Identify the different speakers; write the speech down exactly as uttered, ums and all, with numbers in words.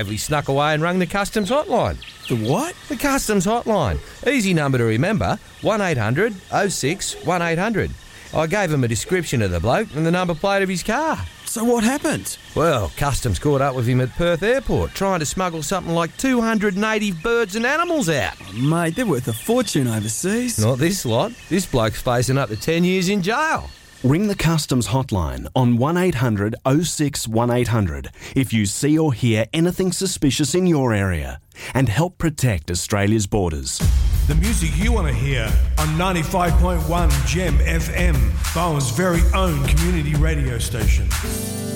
Speaker 1: He snuck away and rung the customs hotline.
Speaker 2: The what?
Speaker 1: The customs hotline. Easy number to remember, one eight hundred oh six one eight hundred. I gave him a description of the bloke and the number plate of his car.
Speaker 2: So what happened?
Speaker 1: Well, customs caught up with him at Perth Airport, trying to smuggle something like two hundred native birds and animals out.
Speaker 2: Oh, mate, they're worth a fortune overseas.
Speaker 1: Not this lot. This bloke's facing up to ten years in jail.
Speaker 3: Ring the customs hotline on one eight hundred oh six one eight hundred if you see or hear anything suspicious in your area, and help protect Australia's borders.
Speaker 4: The music you want to hear on ninety-five point one Gem F M, Bowen's very own community radio station.